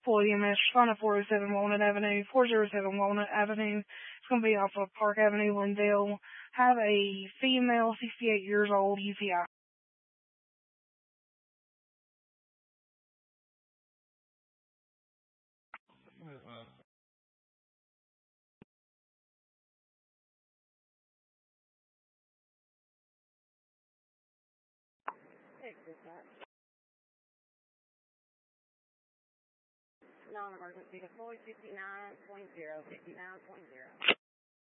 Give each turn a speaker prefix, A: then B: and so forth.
A: Floyd EMS, respond at 407 Walnut Avenue, 407 Walnut Avenue. It's going to be off of Park Avenue, Lindale. Have a female, 68 years old, UTI.
B: Non-emergency to Floyd 59.0, 59.0.